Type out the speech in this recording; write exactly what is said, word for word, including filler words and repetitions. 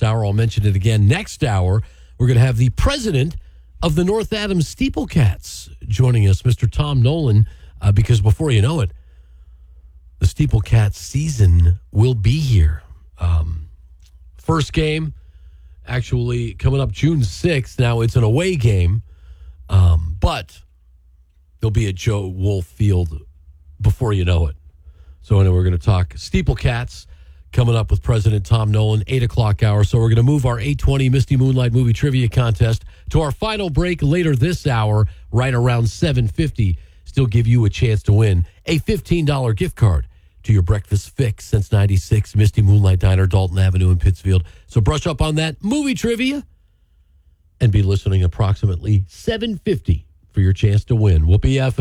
hour. I'll mention it again. Next hour, we're going to have the president of the North Adams Steeplecats joining us, Mister Tom Nolan, uh, because before you know it, the Steeplecats season will be here. Um, first game, actually coming up June sixth. Now, it's an away game, um, but they'll be at Joe Wolf Field before you know it. So anyway, we're going to talk Steeplecats coming up with President Tom Nolan, eight o'clock hour. So we're going to move our eight twenty Misty Moonlight Movie Trivia Contest to our final break later this hour, right around seven fifty. Still give you a chance to win a fifteen dollars gift card to your breakfast fix since ninety-six, Misty Moonlight Diner, Dalton Avenue in Pittsfield. So brush up on that movie trivia and be listening approximately seven fifty for your chance to win. Whoopee F M.